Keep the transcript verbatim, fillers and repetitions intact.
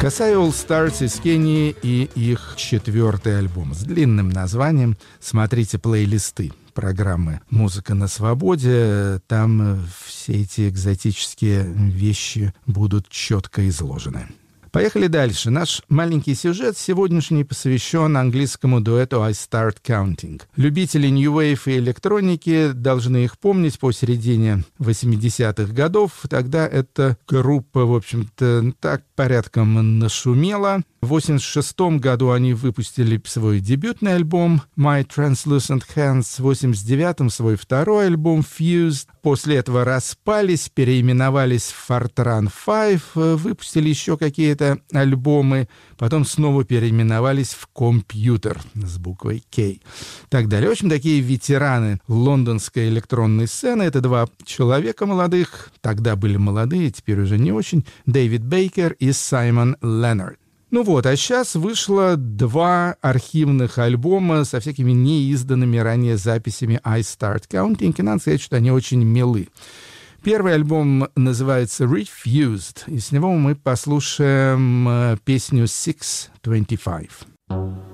Kasai All Stars из Кении и их четвертый альбом с длинным названием. Смотрите плейлисты программы «Музыка на свободе». Там все эти экзотические вещи будут четко изложены. Поехали дальше. Наш маленький сюжет сегодняшний посвящен английскому дуэту I Start Counting. Любители New Wave и электроники должны их помнить по середине восьмидесятых годов. Тогда эта группа, в общем-то, так порядком нашумела. В восемьдесят шестом году они выпустили свой дебютный альбом My Translucent Hands, в восемьдесят девятом свой второй альбом Fused. После этого распались, переименовались в Fortran пять, выпустили еще какие-то альбомы, потом снова переименовались в Computer с буквой K. Так далее. В общем, такие ветераны лондонской электронной сцены. Это два человека молодых, тогда были молодые, теперь уже не очень, Дэвид Бейкер и Саймон Леннард. Ну вот, а сейчас вышло два архивных альбома со всякими неизданными ранее записями I Start Counting, и надо сказать, что они очень милы. Первый альбом называется Refused, и с него мы послушаем песню шесть двадцать пять.